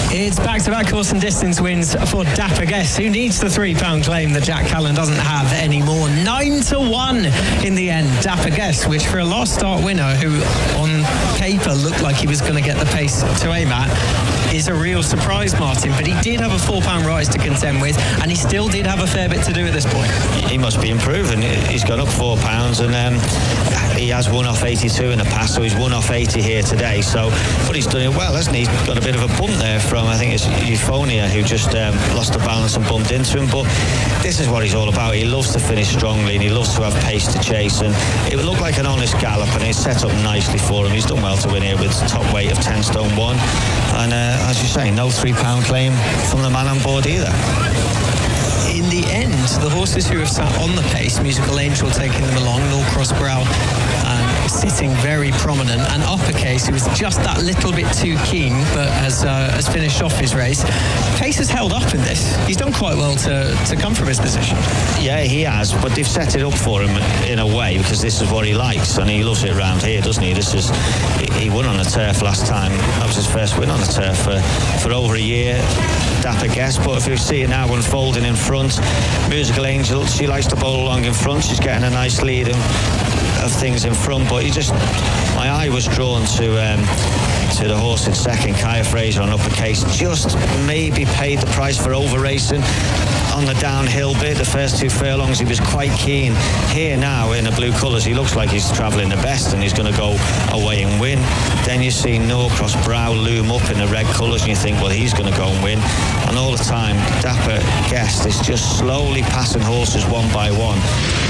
It's back-to-back course and distance wins for Dapper Guest, who needs the £3 claim that Jack Callan doesn't have anymore. 9-1 in the end. Dapper Guest, which for a last start winner who on paper looked like he was going to get the pace to aim at, is a real surprise, Martin. But he did have a £4 rise to contend with, and he still did have a fair bit to do at this point. He must be improving. He's gone up £4, and he has won off 82 in the past, so he's won off 80 here today. So, but he's done it well, hasn't he? He's got a bit of a bump there from, I think it's Euphonia, who just lost the balance and bumped into him. But this is what he's all about. He loves to finish strongly, and he loves to have pace to chase, and it would look like an honest gallop, and it's set up nicely for him. He's done well to win here with top weight of 10 stone 1, and as you say, no £3 claim from the man on board either. In the end, the horses who have sat on the pace, Musical Angel taking them along, Norcross Brow sitting very prominent, and Uppercase, who was just that little bit too keen but has finished off his race. Pace has held up in this. He's done quite well to come from his position. Yeah, he has, but they've set it up for him in a way, because this is what he likes, and he loves it around here, doesn't he? He won on the turf last time. That was his first win on the turf for over a year. Dapper Guest, but if you see it now unfolding in front, Musical Angel, she likes to bowl along in front. She's getting a nice lead of things in front, but my eye was drawn to the horse in second, Kaya Fraser on Uppercase. Just maybe paid the price for over racing on the downhill bit. The first 2 furlongs he was quite keen. Here now in the blue colours, he looks like he's travelling the best, and he's going to go away and win. Then you see Norcross Brow loom up in the red colours, and you think, well, he's going to go and win. And all the time, Dapper Guest is just slowly passing horses one by one.